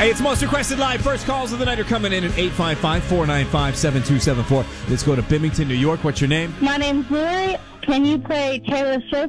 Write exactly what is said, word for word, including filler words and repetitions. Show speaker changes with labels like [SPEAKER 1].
[SPEAKER 1] Hey, it's Most Requested Live. First calls of the night are coming in at eight five five, four nine five, seven two seven four. Let's go to Binghamton, New York. What's your name?
[SPEAKER 2] My name's Lori. Can you play Taylor Swift?